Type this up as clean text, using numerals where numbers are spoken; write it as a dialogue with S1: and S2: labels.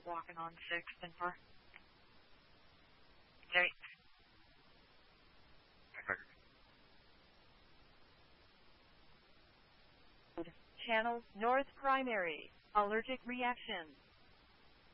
S1: walking on 6th and Park. Okay.
S2: Channel North Primary. Allergic reaction.